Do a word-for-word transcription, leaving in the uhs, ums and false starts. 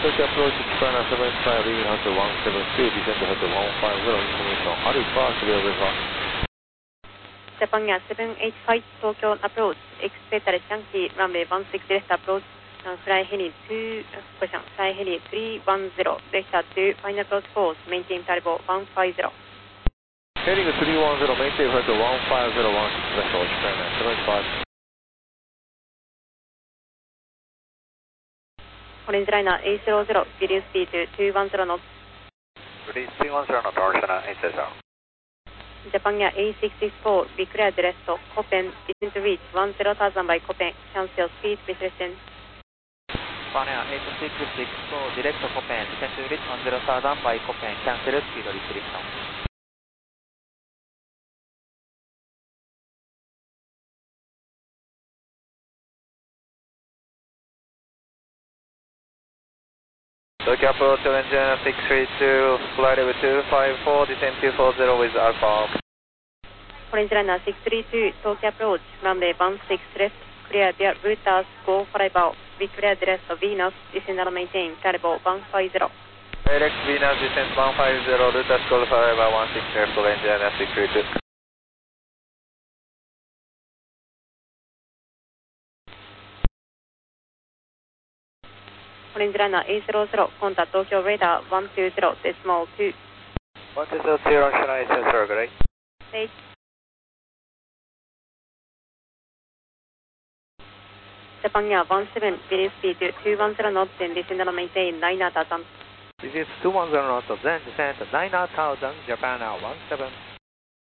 Tokyo approach Japan seven five, leaving hotel one seven two, descend to hotel one five zero, information Alpha, clear over. Japan Air seven eight five, Tokyo approach, expect Yankee, runway one six left approach, and fly heli two, question, fly heli three one zero, vector two, final approach course, maintain turbo one five zero. Heading three one zero, maintain hotel one five zero one six vessel, Japan Air seven five. Orange liner eight zero zero, reduce speed to two one zero knots. Release three one zero knot, orange liner eight zero zero. Japan Air A six six four, declared rest, Copen, descend to reach one zero thousand by Copen, cancel speed with descent. Japan Air eight six six four, direct to Copen, descend to reach one zero thousand by Copen, cancel speed restriction. Tokyo approach engine six three two, flight level two five four, descend two four zero with Alpha. Orange liner six three two, Tokyo approach, runway one six left, clear their routers, go five out, we clear the rest of Venus, descend and maintain, turbo one five zero. Direct Venus, descend one five zero, routers call five by one six left, orange liner six three two. Orange liner eight zero zero, contact Tokyo radar one two zero, decimal two. one two zero, orange liner eight zero zero, great. eight. Japan Air one seven, reduce speed to two one zero knots and descend and maintain nine thousand. This is two one zero knots, then descend nine thousand, Japan Air one seven.